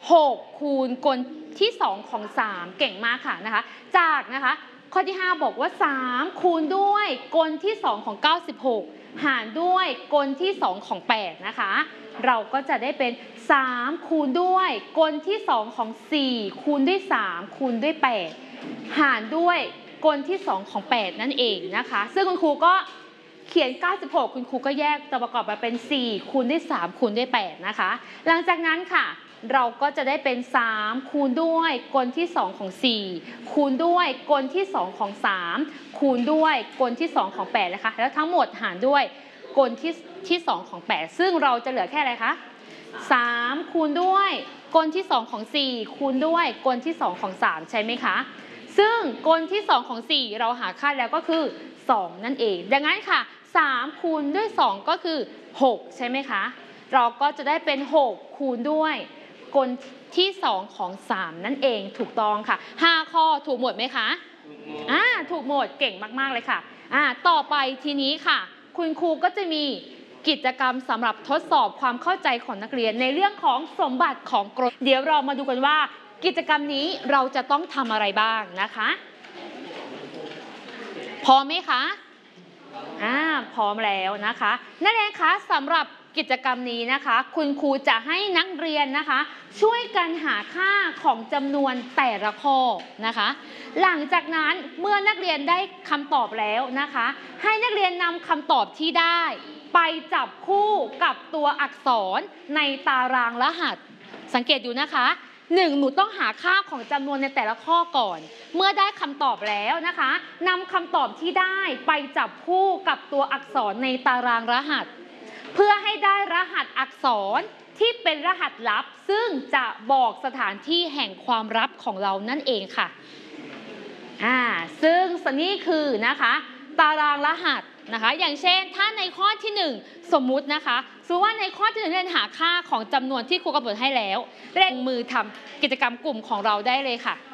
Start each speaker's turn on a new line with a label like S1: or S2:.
S1: 6 คูณกลที่2ของ3เก่งมากค่ะนะคะจากนะคะข้อที่5บอกว่า3คูณด้วยกลที่2ของ96หารด้วยกลที่2ของ8นะคะเราก็จะได้เป็น3คูณด้วยกลที่2ของ4คูณด้วย3คูณด้วย8หารด้วยกลที่2ของ8นั่นเองนะคะซึ่งคุณครูก็เขียน96คุณครูก็แยกตัวประกอบมาเป็น4คูณด้วย3คูณด้วย8นะคะหลังจากนั้นค่ะเราก็จะได้เป็น3คูณด้วยกลที่2ของ4คูณด้วยกลที่2ของ3คูณด้วยกลที่2ของ8นะคะแล้วทั้งหมดหารด้วยกลที่2ของ8ซึ่งเราจะเหลือแค่อะไรคะ3คูณด้วยกลที่2ของ4คูณด้วยกลที่2ของ3ใช่ไหมคะซึ่งกลที่2ของ4เราหาค่าแล้วก็คือ2นั่นเองดังนั้นค่ะ3คูณด้วย2ก็คือ6ใช่ไหมคะเราก็จะได้เป็น6คูณด้วยกลที่2ของ3นั่นเองถูกต้องค่ะ5ข้อถูกหมดไหมคะถูกหมดเก่งมากๆเลยค่ะต่อไปทีนี้ค่ะคุณครูก็จะมีกิจกรรมสำหรับทดสอบความเข้าใจของนักเรียนในเรื่องของสมบัติของกลเดี๋ยวเรามาดูกันว่ากิจกรรมนี้เราจะต้องทำอะไรบ้างนะคะพร้อมไหมคะพร้อมแล้วนะคะนักเรียนคะสำหรับกิจกรรมนี้นะคะคุณครูจะให้นักเรียนนะคะช่วยกันหาค่าของจำนวนแต่ละข้อนะคะหลังจากนั้นเมื่อนักเรียนได้คำตอบแล้วนะคะให้นักเรียนนำคำตอบที่ได้ไปจับคู่กับตัวอักษรในตารางรหัสสังเกตดูนะคะ1หนูต้องหาค่าของจำนวนในแต่ละข้อก่อนเมื่อได้คำตอบแล้วนะคะนำคำตอบที่ได้ไปจับคู่กับตัวอักษรในตารางรหัสเพื่อให้ได้รหัสอักษรที่เป็นรหัสลับซึ่งจะบอกสถานที่แห่งความลับของเรานั่นเองค่ะซึ่งนี่คือนะคะตารางรหัสนะคะอย่างเช่นถ้าในข้อที่1สมมุตินะคะสมมติว่าในข้อที่1เรียนหาค่าของจำนวนที่ครูกำหนดให้แล้วเร่งมือทำกิจกรรมกลุ่มของเราได้เลยค่ะ